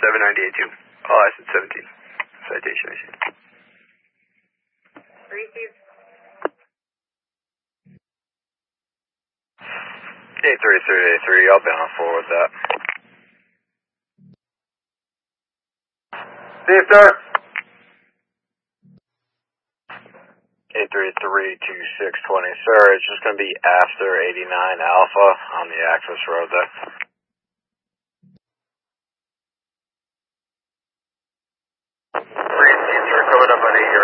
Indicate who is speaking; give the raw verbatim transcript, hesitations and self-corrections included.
Speaker 1: seven ninety-eight two. All license seventeen. Citation issued.
Speaker 2: Received.
Speaker 3: eight three three eight three, I'll be on forward with that.
Speaker 4: See you, sir.
Speaker 3: eight three three two six two zero, sir, it's just going to be after eighty-nine Alpha on the access road there.
Speaker 4: Received, sir, coming up on eight